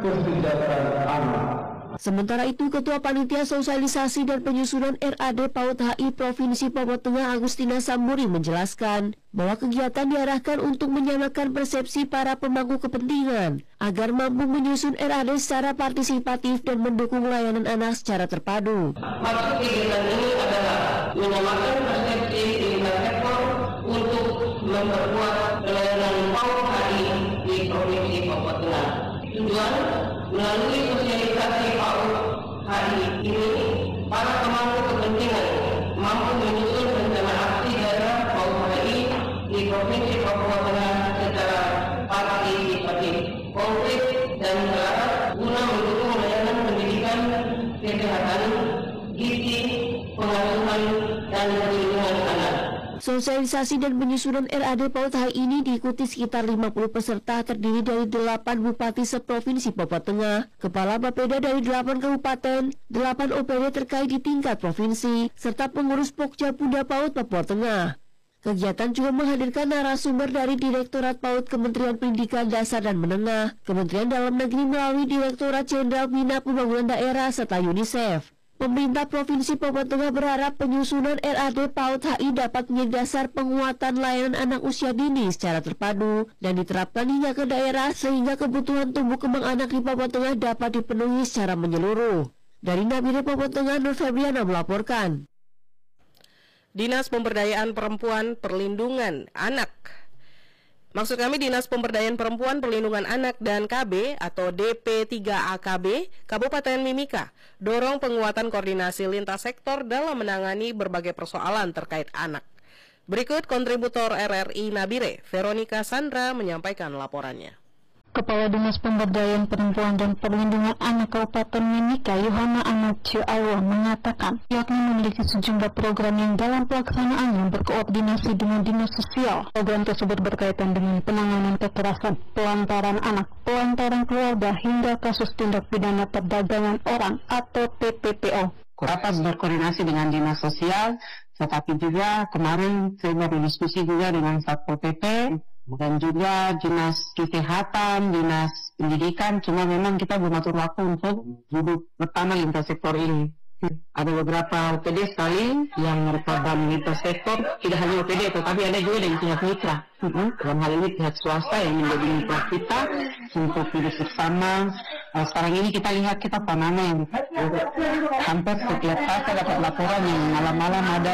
kesejahteraan anak. Sementara itu, Ketua Panitia Sosialisasi dan Penyusunan RAD PAUD HI Provinsi Papua Tengah Agustina Samburi menjelaskan bahwa kegiatan diarahkan untuk menyamakan persepsi para pemangku kepentingan agar mampu menyusun RAD secara partisipatif dan mendukung layanan anak secara terpadu. Maksud kegiatan ini adalah menyamakan persepsi lintas sektor untuk memperkuat layanan PAUD HI di Provinsi Papua Tengah. Tujuan melalui sosialisasi PAUD HI ini, para pemangku kepentingan mampu menyusun rencana aksi daerah PAUD HI di Provinsi Papua Tengah secara partisipatif, konkret dan terarat guna mendukung layanan pendidikan, kesehatan, gizi, pengasuhan, dan perlindungan anak. Sosialisasi dan penyusunan RAD PAUD HI ini diikuti sekitar 50 peserta terdiri dari 8 bupati seprovinsi Papua Tengah, kepala Bapeda dari 8 kabupaten, 8 OPD terkait di tingkat provinsi, serta pengurus Pokja Bunda PAUD Papua Tengah. Kegiatan juga menghadirkan narasumber dari Direktorat PAUD Kementerian Pendidikan Dasar dan Menengah, Kementerian Dalam Negeri melalui Direktorat Jenderal Bina Pembangunan Daerah serta UNICEF. Pemerintah Provinsi Papua Tengah berharap penyusunan RAD PAUD HI dapat menjadi dasar penguatan layanan anak usia dini secara terpadu dan diterapkan hingga ke daerah sehingga kebutuhan tumbuh kembang anak di Papua Tengah dapat dipenuhi secara menyeluruh. Dari Nabire Papua Tengah, Nur Febriana melaporkan. Dinas Pemberdayaan Perempuan Perlindungan Anak. Maksud kami Dinas Pemberdayaan Perempuan Perlindungan Anak dan KB atau DP3AKB Kabupaten Mimika dorong penguatan koordinasi lintas sektor dalam menangani berbagai persoalan terkait anak. Berikut kontributor RRI Nabire, Veronica Sandra menyampaikan laporannya. Kepala Dinas Pemberdayaan Perempuan dan Perlindungan Anak Kabupaten Mimika, Yohana Anatcio Aiwa, mengatakan pihaknya memiliki sejumlah program yang dalam pelaksanaannya berkoordinasi dengan Dinas Sosial. Program tersebut berkaitan dengan penanganan kekerasan, pelantaran anak, pelantaran keluarga, hingga kasus tindak pidana perdagangan orang atau TPPO. Rapat berkoordinasi dengan Dinas Sosial, tetapi juga kemarin saya berdiskusi juga dengan Satpol PP, dan juga Dinas Kesehatan, Dinas Pendidikan, cuma memang kita belum atur waktu untuk duduk bersama lintas sektor ini. Ada beberapa OPD sekali yang merupakan lintas sektor, tidak hanya OPD, tetapi ada juga dari pihak mitra. Dalam hal ini pihak swasta yang menjadi mitra kita untuk duduk bersama. Sekarang ini kita lihat kita Panama yang hampir setiap saat saya dapat laporan yang malam-malam ada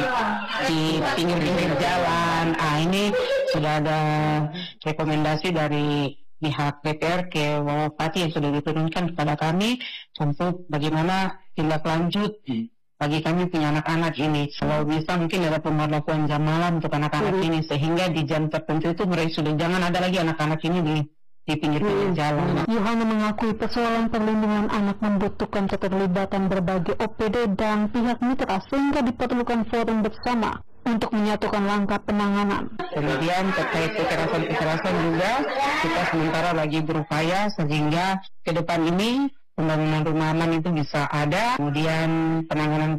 di pinggir-pinggir jalan. Ini sudah ada rekomendasi dari pihak DPR ke Bupati yang sudah diturunkan kepada kami untuk bagaimana tindak lanjut bagi kami punya anak-anak ini. Kalau bisa mungkin ada pemberlakuan jam malam untuk anak-anak ini sehingga di jam tertentu itu mereka sudah jangan ada lagi anak-anak ini di pinggir-pinggir jalan. Yohana mengakui persoalan perlindungan anak membutuhkan keterlibatan berbagai OPD dan pihak mitra sehingga diperlukan forum bersama untuk menyatukan langkah penanganan. Kemudian terkait kekerasan juga kita sementara lagi berupaya sehingga ke depan ini pembangunan rumah aman itu bisa ada, kemudian penanganan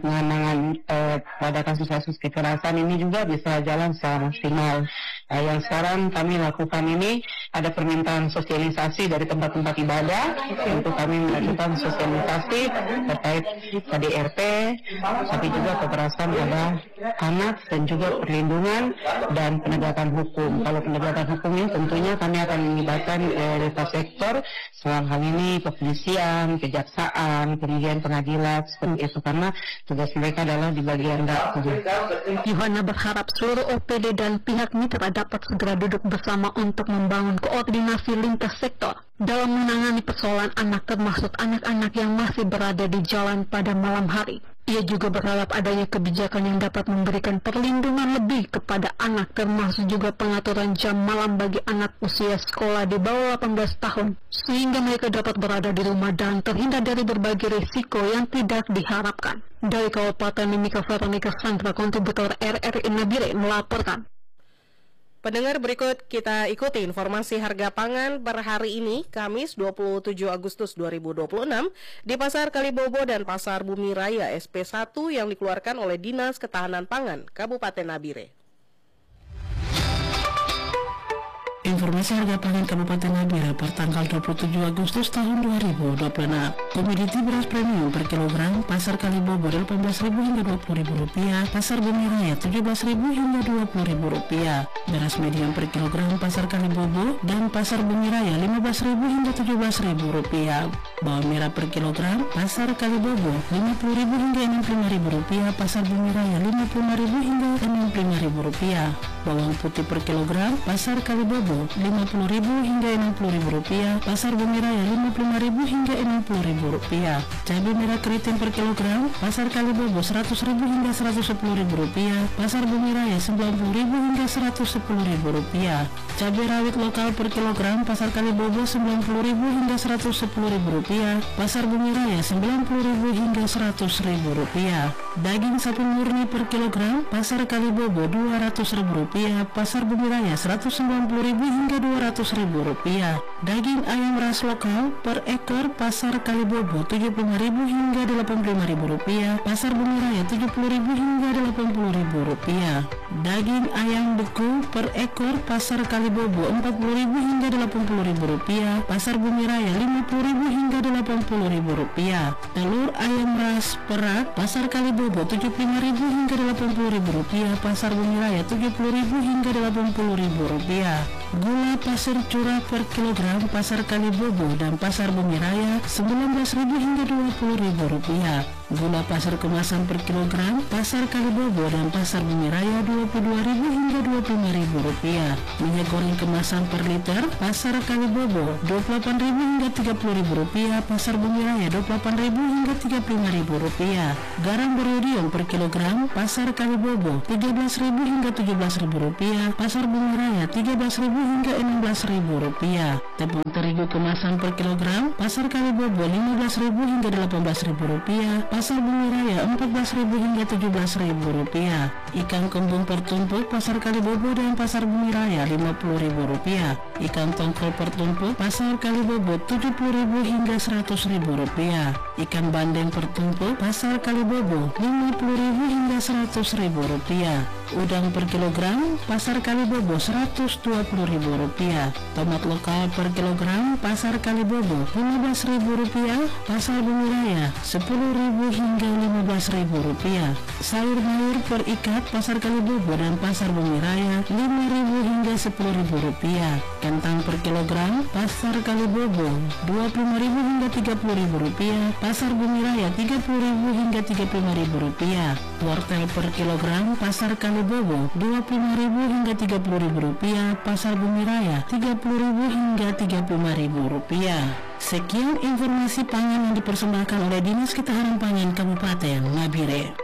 pada kasus-kasus kekerasan ini juga bisa jalan secara maksimal. Yang sekarang kami lakukan ini ada permintaan sosialisasi dari tempat-tempat ibadah untuk kami melakukan sosialisasi terkait KDRT, tapi juga kekerasan pada anak dan juga perlindungan dan penegakan hukum. Kalau penegakan hukum ini tentunya kami akan melibatkan lintas sektor, dalam hal ini kepolisian, kejaksaan, kemudian pengadilan, seperti itu karena tugas mereka adalah di bagian dapur. Yohana berharap seluruh OPD dan pihak mitra dapat segera duduk bersama untuk membangun koordinasi lintas sektor dalam menangani persoalan anak termasuk anak-anak yang masih berada di jalan pada malam hari. Ia juga berharap adanya kebijakan yang dapat memberikan perlindungan lebih kepada anak termasuk juga pengaturan jam malam bagi anak usia sekolah di bawah 18 tahun sehingga mereka dapat berada di rumah dan terhindar dari berbagai risiko yang tidak diharapkan. Dari Kabupaten Mimika, Veronica Sandra, kontributor RRI Nabire melaporkan. Pendengar, berikut kita ikuti informasi harga pangan per hari ini, Kamis 27 Agustus 2026, di Pasar Kalibobo dan Pasar Bumi Raya SP1 yang dikeluarkan oleh Dinas Ketahanan Pangan Kabupaten Nabire. Informasi harga pangan Kabupaten Nabire per tanggal 27 Agustus tahun 2026. Komoditi beras premium per kilogram pasar Kalibobo Rp18.000 hingga Rp20.000, pasar Bumi Raya Rp17.000 hingga Rp20.000. Beras medium per kilogram pasar Kalibobo dan pasar Bumi Raya Rp15.000 hingga Rp17.000. Bawang merah per kilogram pasar Kalibobo Rp50.000 hingga Rp65.000, pasar Bumi Raya Rp55.000 hingga Rp60.000. Bawang putih per kilogram pasar Kalibobo Rp50.000 hingga Rp60.000, pasar Bumi Raya Rp55.000 hingga Rp60.000. Cabai merah keriting per kilogram pasar Kalibobo Rp100.000 hingga Rp110.000, pasar Bumi Raya Rp90.000 hingga Rp110.000. Cabai rawit lokal per kilogram pasar Kalibobo Rp90.000 hingga Rp110.000, pasar Bumi Raya Rp90.000 hingga Rp100.000. Daging sapi murni per kilogram pasar Kalibobo Rp200.000, pasar Bumi Raya Rp190.000 hingga Rp200.000. Daging ayam ras lokal per ekor pasar Kalibobo Rp75.000 hingga Rp85.000, pasar Bumi Raya Rp70.000 hingga Rp80.000. Daging ayam beku per ekor pasar Kalibobo Rp40.000 hingga Rp80.000, pasar Bumi Raya Rp50.000 hingga Rp80.000. Telur ayam ras perak pasar Kalibobo Rp75.000 hingga Rp80.000, pasar Bumi Raya Rp70.000 hingga Rp80.000. Gula pasir curah per kilogram pasar Kalibobo dan pasar Bumi Raya Rp19.000 hingga Rp20.000. Gula pasir kemasan per kilogram pasar Kalibobo dan pasar Bumi Raya Rp22.000 hingga Rp25.000. Minyak goreng kemasan per liter pasar Kalibobo Rp28.000 hingga Rp30.000, pasar Bumi Raya Rp28.000 hingga Rp35.000. Garam beriodium per kilogram pasar Kalibobo Rp13.000 hingga Rp17.000, pasar Bumi Raya Rp13.000 hingga Rp16.000. Tepung terigu kemasan per kilogram pasar Kalibobo Rp15.000 hingga Rp18.000, pasar Bumi Raya Rp14.000 hingga Rp17.000. Ikan kembung per tumpuk pasar Kalibobo dan pasar Bumi Raya Rp50.000. Ikan tongkol per tumpuk pasar Kalibobo Rp70.000 hingga Rp100.000. Ikan bandeng per tumpuk pasar Kalibobo Rp50.000 hingga Rp100.000. Udang per kilogram pasar Kalibobo Rp120.000. Tomat lokal per kilogram pasar Kalibobo Rp15.000, pasar Bumi Raya Rp10.000 hingga Rp15.000. Sayur mayur per ikat pasar Kalibobo dan pasar Bumi Raya Rp5.000 hingga Rp10.000. Kentang per kilogram pasar Kalibobo Rp25.000 hingga Rp30.000, pasar Bumi Raya Rp30.000 hingga Rp35.000. Wortel per kilogram pasar Kalibobo Rp25.000 hingga Rp30.000, pasar Bumi Raya Rp30.000 hingga Rp35.000. Sekian informasi pangan yang dipersembahkan oleh Dinas Ketahanan Pangan Kabupaten Nabire.